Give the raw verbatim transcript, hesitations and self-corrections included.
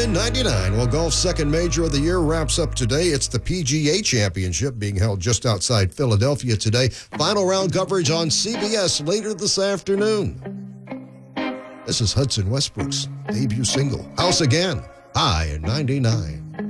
and ninety-nine. Well, golf's second major of the year wraps up today. It's the P G A Championship being held just outside Philadelphia today. Final round coverage on C B S later this afternoon. This is Hudson Westbrook's debut single, House Again, High in ninety-nine.